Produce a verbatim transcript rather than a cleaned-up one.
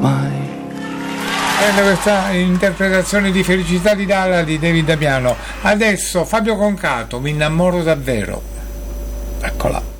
mai. Prende questa interpretazione di Felicità di Dalla di David Damiano. Adesso Fabio Concato, Mi innamoro davvero. Eccola.